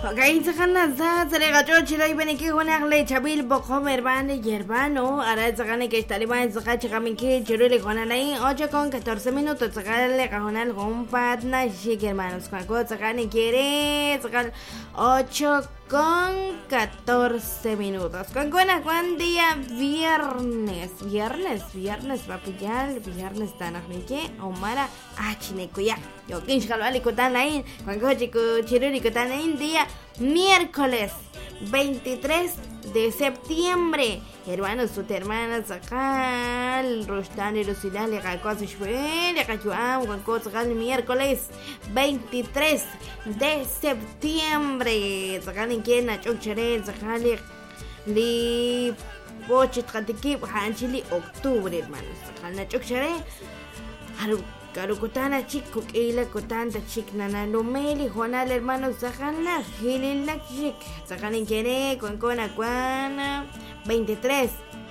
Ok, sakana za serega chochiro ibeni ki honarle chabil bokom hermano y hermano. Ahora sakane que estaría en sakachi kaminki chirule honalai 8:14 sakale kahonal compadna shik hermanos. Cuando sakane quiere sacar 8:14. Con Juan día viernes papillal viernes tanaknike omara achinekuya. Yo kinch kalwali kotanain cuando chico chiruli kotanain día miércoles 23 de septiembre. Hermanos, sus hermanas acá, el Rostan y Lucila le cacos y le cachuam con cosas el miércoles 23 de septiembre. Sacan en quien a chocheret, sacan li pochit katiki, hanchili octubre, hermanos. Sacan a chocheret. Karukutana chick kukila kutanta chick nana lumeli Juanal hermanos sajana hilila chick sacan en quere con cuana 23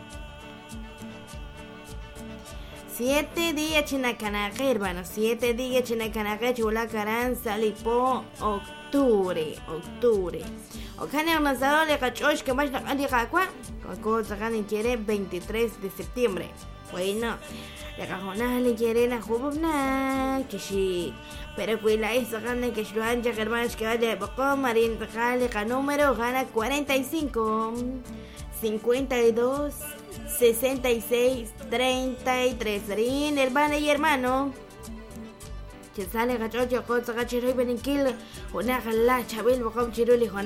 7 días chinacanaje hermanos 7 días chinacanaje chula caran salipo octubre Ocane amasado le cachosh que más la cacua con sacan en quere 23 de septiembre. Bueno, la cajona le quiere la jubna, que sí. Pero cuida eso, gana que yo anja hermanos que vaya poco, marín jale, número gana 45, 52, 66, 33. Rin, hermana y hermano. Que sale gachocho, cosa gachero y beninquil, una jala, chabil, bocom chiruli,